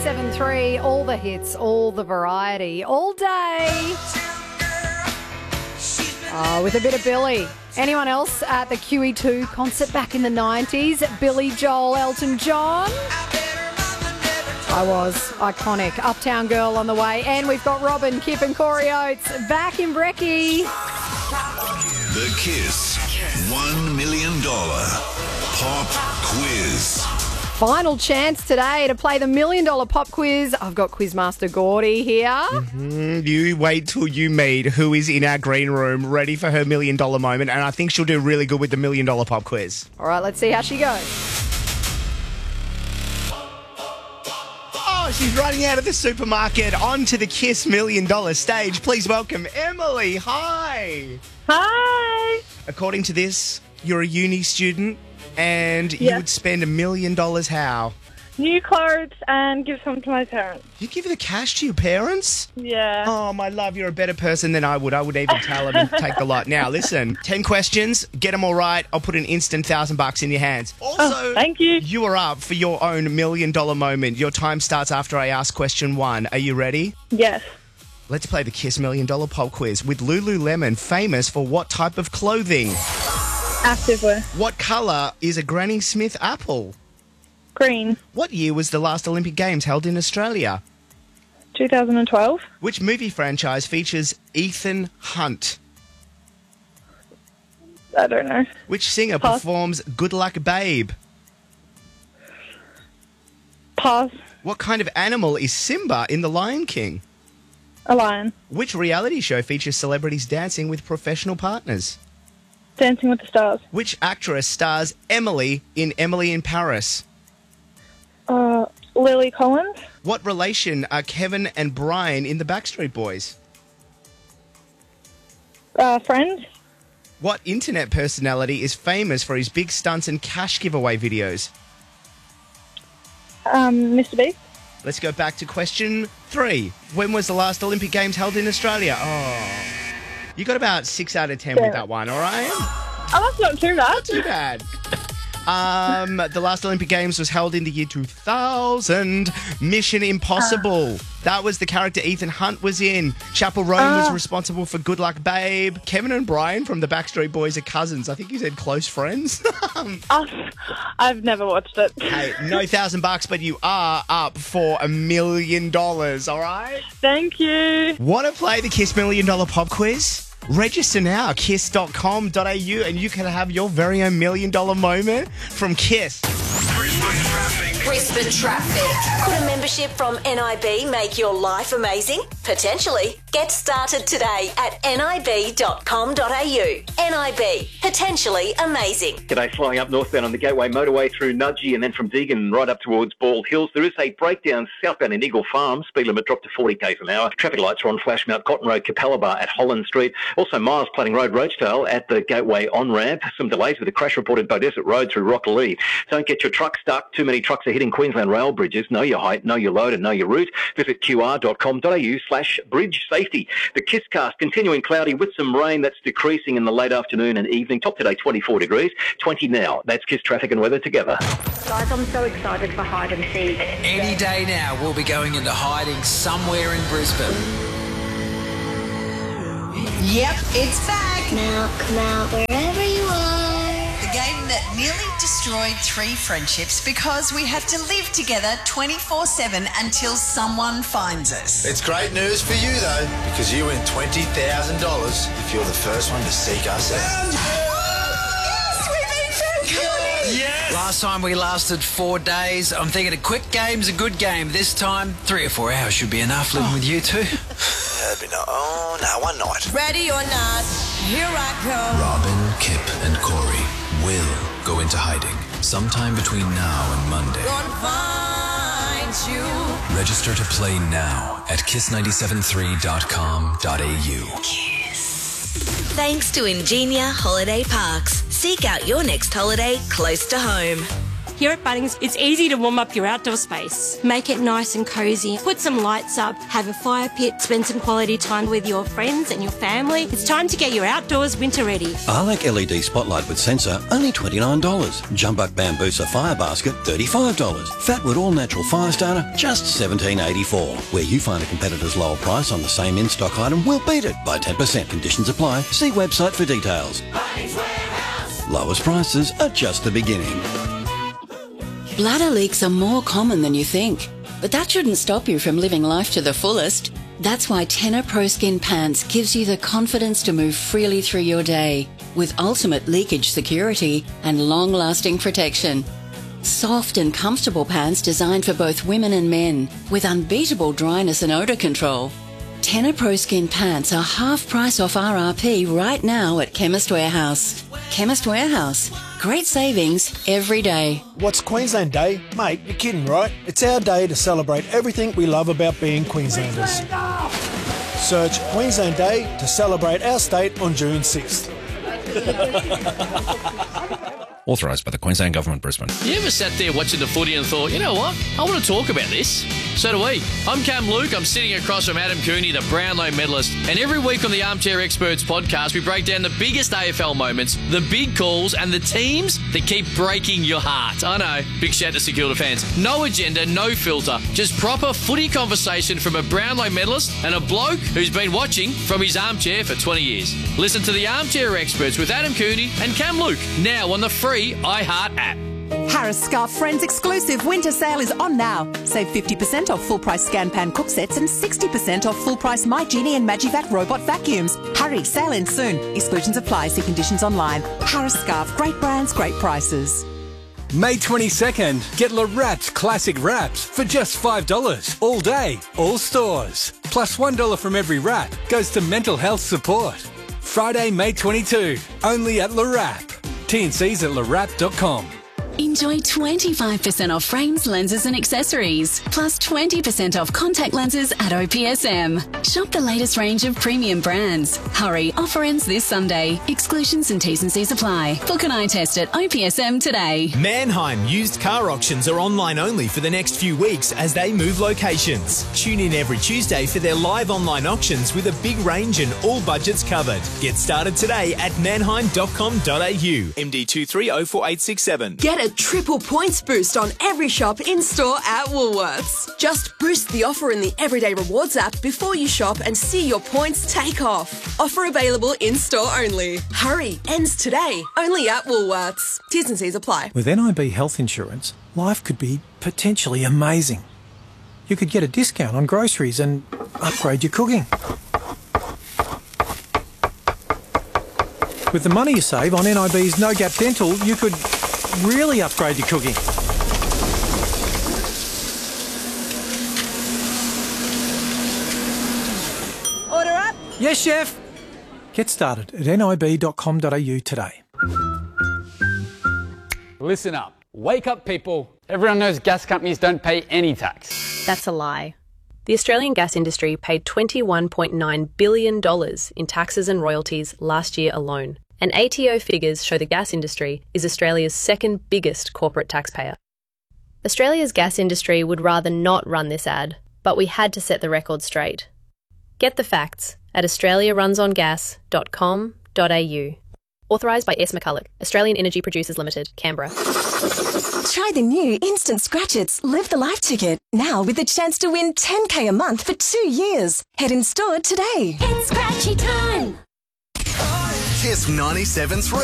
97.3, all the hits, all the variety, all day. With a bit of Billy. Anyone else at the QE2 concert back in the 90s? Billy Joel, Elton John? I was. Iconic. Uptown Girl on the way. And we've got Robin, Kip and Corey Oates back in Brekkie. The Kiss $1 million Pop Quiz. Final chance today to play the $1 million pop quiz. I've got Quizmaster Gordy here. You wait till you meet who is in our green room ready for her $1 million moment, and I think she'll do really good with the $1 million pop quiz. All right, let's see how she goes. Oh, she's running out of the supermarket onto the Kiss $1 million stage. Please welcome Emily. Hi. Hi. According to this, you're a uni student and you would spend $1 million how? New clothes and give some to my parents. You give the cash to your parents? Yeah. Oh, my love, you're a better person than I would. I would even tell them and take the lot. Now, listen, 10 questions, get them all right. I'll put an instant $1,000 in your hands. Also, thank you. You are up for your own $1 million moment. Your time starts after I ask question 1. Are you ready? Yes. Let's play the Kiss $1 million pop quiz with Lululemon, famous for what type of clothing? Activewear. What colour is a Granny Smith apple? Green. What year was the last Olympic Games held in Australia? 2012. Which movie franchise features Ethan Hunt? I don't know. Which singer performs Good Luck Babe? Pass. What kind of animal is Simba in The Lion King? A lion. Which reality show features celebrities dancing with professional partners? Dancing with the Stars. Which actress stars Emily in Emily in Paris? Lily Collins. What relation are Kevin and Brian in the Backstreet Boys? Friends. What internet personality is famous for his big stunts and cash giveaway videos? Mr. Beast. Let's go back to question 3. When was the last Olympic Games held in Australia? Oh, you got about 6 out of 10 with that one, all right? Oh, that's not too bad. Not too bad. The last Olympic Games was held in the year 2000. Mission Impossible. That was the character Ethan Hunt was in. Chappell Roan was responsible for Good Luck Babe. Kevin and Brian from the Backstreet Boys are cousins. I think you said close friends. I've never watched it. Hey, no $1,000, but you are up for $1 million, all right? Thank you. Want to play the Kiss $1 million pop quiz? Register now, kiss.com.au, and you can have your very own $1 million moment from Kiss. Brisbane Traffic. Could a membership from NIB make your life amazing? Potentially. Get started today at nib.com.au. NIB. Potentially amazing. G'day, flying up northbound on the Gateway Motorway through Nudgee and then from Deagon right up towards Bald Hills. There is a breakdown southbound in Eagle Farm. Speed limit dropped to 40 k's an hour. Traffic lights are on Flash Mount Cotton Road, Capella at Holland Street. Also Miles Plating Road, Roachdale at the Gateway on-ramp. Some delays with a crash reported Beaudesert Road through Rocklea. Don't get your truck stuck. Too many trucks are hitting Queensland rail bridges. Know your height, know your load and know your route. Visit qr.com.au/bridge safety. The Kisscast continuing cloudy with some rain that's decreasing in the late afternoon and evening. Top today 24 degrees, 20 now. That's Kiss traffic and weather together. Guys, I'm so excited for hide and seek. Any day now, we'll be going into hiding somewhere in Brisbane. Yep, it's back. Now, come out wherever you are. The game that nearly destroyed 3 friendships because we have to live together 24/7 until someone finds us. It's great news for you, though, because you win $20,000 if you're the first one to seek us out. Yes, we've been so good. Yes! Last time we lasted 4 days. I'm thinking a quick game's a good game. This time, 3 or 4 hours should be enough living with you two. That'd be one night. Ready or not, here I go. Robin, Kip and Corey will go into hiding sometime between now and Monday. Gonna find you. Register to play now at kiss973.com.au. Thanks to Ingenia Holiday Parks. Seek out your next holiday close to home. Here at Bunnings, it's easy to warm up your outdoor space. Make it nice and cosy. Put some lights up, have a fire pit, spend some quality time with your friends and your family. It's time to get your outdoors winter ready. Arlac LED spotlight with sensor, only $29. Jumbuck Bambusa fire basket, $35. Fatwood all natural fire starter, just $17.84. Where you find a competitor's lower price on the same in-stock item, we'll beat it by 10%. Conditions apply. See website for details. Lowest prices are just the beginning. Bladder leaks are more common than you think, but that shouldn't stop you from living life to the fullest. That's why Tenor Pro Skin Pants gives you the confidence to move freely through your day with ultimate leakage security and long-lasting protection. Soft and comfortable pants designed for both women and men with unbeatable dryness and odour control. Tenor Pro Skin Pants are half price off RRP right now at Chemist Warehouse. Chemist Warehouse. Great savings every day. What's Queensland Day? Mate, you're kidding, right? It's our day to celebrate everything we love about being Queenslanders. Search Queensland Day to celebrate our state on June 6th. Authorised by the Queensland Government, Brisbane. You ever sat there watching the footy and thought, you know what, I want to talk about this? So do we. I'm Cam Luke. I'm sitting across from Adam Cooney, the Brownlow medalist. And every week on the Armchair Experts podcast, we break down the biggest AFL moments, the big calls, and the teams that keep breaking your heart. I know. Big shout to Security fans. No agenda, no filter. Just proper footy conversation from a Brownlow medalist and a bloke who's been watching from his armchair for 20 years. Listen to the Armchair Experts with Adam Cooney and Cam Luke, now on the free iHeart app. Harris Scarf Friends exclusive winter sale is on now. Save 50% off full price Scan Pan cook sets and 60% off full price My Genie and Magivac robot vacuums. Hurry, sale ends soon. Exclusions apply. See conditions online. Harris Scarf, great brands, great prices. May 22nd, get Le Wrapped Classic Wraps for just $5 all day, all stores. Plus $1 from every wrap goes to mental health support. Friday, May 22, only at Le Wrap. T&Cs at lewrap.com. Enjoy 25% off frames, lenses and accessories, plus 20% off contact lenses at OPSM. Shop the latest range of premium brands. Hurry, offer ends this Sunday. Exclusions and T's and C's apply. Book an eye test at OPSM today. Mannheim used car auctions are online only for the next few weeks as they move locations. Tune in every Tuesday for their live online auctions with a big range and all budgets covered. Get started today at mannheim.com.au. MD230487. Get a triple points boost on every shop in-store at Woolworths. Just boost the offer in the Everyday Rewards app before you shop and see your points take off. Offer available in-store only. Hurry, ends today. Only at Woolworths. T's and C's apply. With NIB Health Insurance, life could be potentially amazing. You could get a discount on groceries and upgrade your cooking. With the money you save on NIB's No Gap Dental, you could really upgrade your cooking. Order up. Yes, chef. Get started at nib.com.au today. Listen up. Wake up, people. Everyone knows gas companies don't pay any tax. That's a lie. The Australian gas industry paid $21.9 billion in taxes and royalties last year alone. And ATO figures show the gas industry is Australia's second biggest corporate taxpayer. Australia's gas industry would rather not run this ad, but we had to set the record straight. Get the facts at australiarunsongas.com.au. Authorised by S. McCulloch, Australian Energy Producers Limited, Canberra. Try the new Instant Scratch-Its Live the Life ticket, now with the chance to win $10K a month for 2 years. Head in store today. It's scratchy time. Kiss 97.3.